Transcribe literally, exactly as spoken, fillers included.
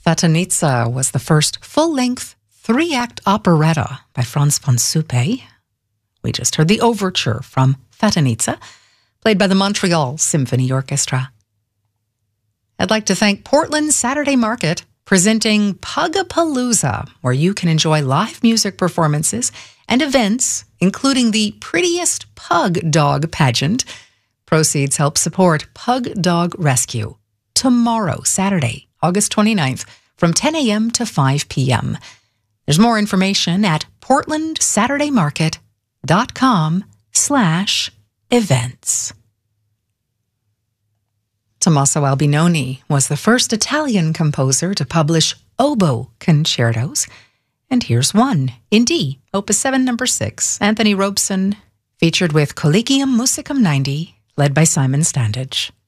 Fatinitsa was the first full-length three-act operetta by Franz von Suppe. We just heard the overture from Fatinitsa, played by the Montreal Symphony Orchestra. I'd like to thank Portland Saturday Market, presenting Pugapalooza, where you can enjoy live music performances and events, including the Prettiest Pug Dog Pageant. Proceeds help support Pug Dog Rescue. Tomorrow, Saturday, August twenty-ninth, from ten a.m. to five p.m. There's more information at portlandsaturdaymarket.com slash events. Tommaso Albinoni was the first Italian composer to publish oboe concertos. And here's one, in D, Opus seven, number six, Anthony Robeson, featured with Collegium Musicum ninety, led by Simon Standage.